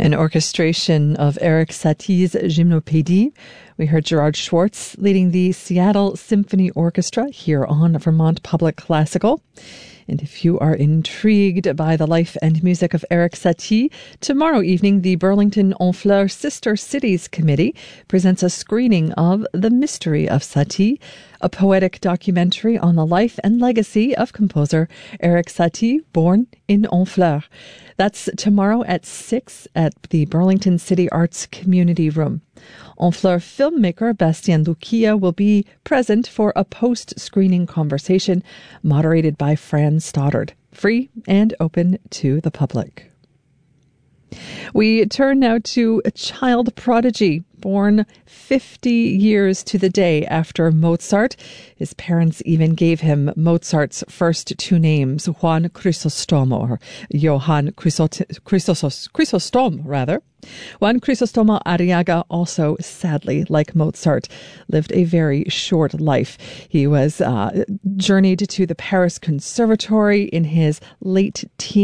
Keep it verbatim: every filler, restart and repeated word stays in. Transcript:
An orchestration of Erik Satie's Gymnopédie. We heard Gerard Schwartz leading the Seattle Symphony Orchestra here on Vermont Public Classical. And if you are intrigued by the life and music of Erik Satie, tomorrow evening the Burlington Honfleur Sister Cities Committee presents a screening of The Mystery of Satie, a poetic documentary on the life and legacy of composer Erik Satie, born in Honfleur. That's tomorrow at six at the Burlington City Arts Community Room. Honfleur filmmaker Bastien Lucia will be present for a post-screening conversation moderated by Fran Stoddard, free and open to the public. We turn now to a child prodigy born fifty years to the day after Mozart. His parents even gave him Mozart's first two names, Juan Crisostomo, or Johann Chrysostom, Chrysostom, rather. Juan Crisostomo Arriaga also, sadly, like Mozart, lived a very short life. He was uh, journeyed to the Paris Conservatory in his late teens.